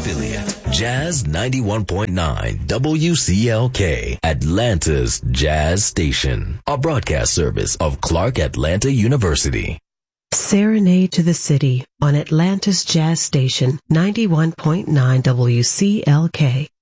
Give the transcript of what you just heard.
affiliate, Jazz 91.9 WCLK, Atlanta's Jazz Station, a broadcast service of Clark Atlanta University. Serenade to the City on Atlanta's Jazz Station 91.9 WCLK.